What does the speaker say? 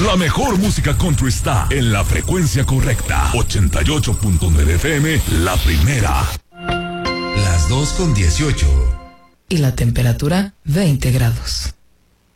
La mejor música country está en la frecuencia correcta. 88.9 FM, la primera. Las 2:18. Y la temperatura 20 grados.